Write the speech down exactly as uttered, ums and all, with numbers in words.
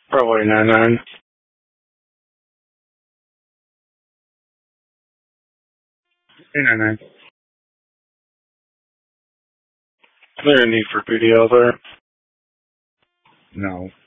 Probably nine nine. Eight nine nine. Is there a need for P D L there? No.